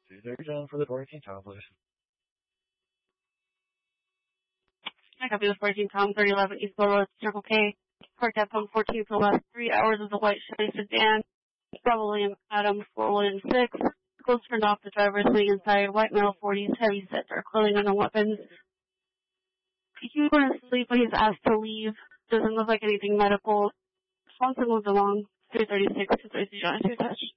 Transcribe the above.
230 for the 14 Tom, please. I copy with 14 Tom, 3011 East Road, Circle K. Parked at pump 14 for the last 3 hours of the white Chevy sedan. Bravo William Adam 4 William 6. Close turned off the driver, sitting inside. White male 40s, heavy set, dark clothing, and no weapons. He went to sleep when he's asked to leave. Doesn't look like anything medical. Swanson moved along. 336 to 330 on 2 touch.